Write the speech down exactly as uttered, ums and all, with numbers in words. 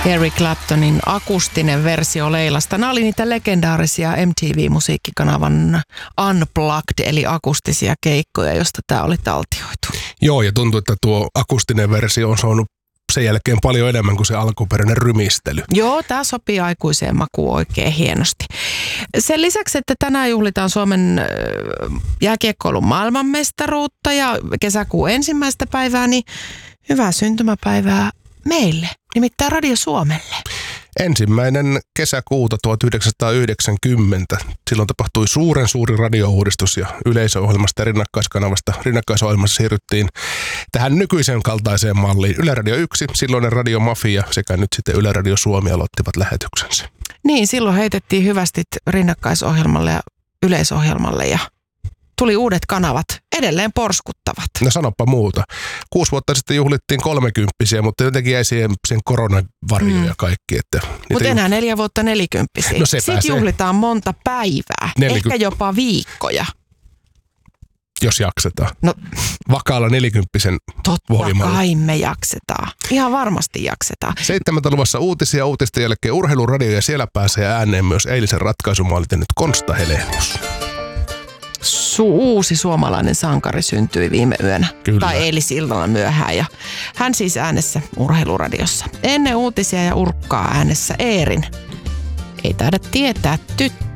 Eric Claptonin akustinen versio Leilasta. Nämä oli niitä legendaarisia M T V-musiikkikanavan Unplugged, eli akustisia keikkoja, josta tämä oli taltioitu. Joo, ja tuntuu, että tuo akustinen versio on saanut sen jälkeen paljon enemmän kuin se alkuperäinen rymistely. Joo, tämä sopii aikuiseen makuun oikein hienosti. Sen lisäksi, että tänään juhlitaan Suomen jääkiekkoilun maailmanmestaruutta ja kesäkuun ensimmäistä päivää, niin hyvää syntymäpäivää meille, nimittäin Radio Suomelle. Ensimmäinen kesäkuuta tuhatyhdeksänsataayhdeksänkymmentä. Silloin tapahtui suuren suuri radiouudistus ja yleisöohjelmasta ja rinnakkaiskanavasta. Rinnakkaisohjelmassa siirryttiin tähän nykyiseen kaltaiseen malliin. Yle Radio yksi, silloinen Radio Mafia sekä nyt sitten Yle Radio Suomi aloittivat lähetyksensä. Niin, silloin heitettiin hyvästit rinnakkaisohjelmalle ja yleisohjelmalle ja tuli uudet kanavat, edelleen porskuttavat. No sanoppa muuta. Kuusi vuotta sitten juhlittiin kolmekymppisiä, mutta jotenkin jäi siihen sen koronavarjo ja kaikki. Mutta enää neljä vuotta nelikymppisiä. No sitten juhlitaan monta päivää, neljäkymmentä ehkä jopa viikkoja. Jos jaksetaan. No, vakaalla nelikymppisen voimalla. Totta kai me jaksetaan. Ihan varmasti jaksetaan. Seitsemältä luvassa uutisia, uutisten jälkeen urheiluradio ja siellä pääsee ääneen myös eilisen ratkaisumaalit ja nyt Konsta Helenius. Su- uusi suomalainen sankari syntyi viime yönä. Kyllä. Tai eilisillalla myöhään. Ja hän siis äänessä urheiluradiossa. Ennen uutisia ja urkkaa äänessä Eerin. Ei taida tietää tyttö.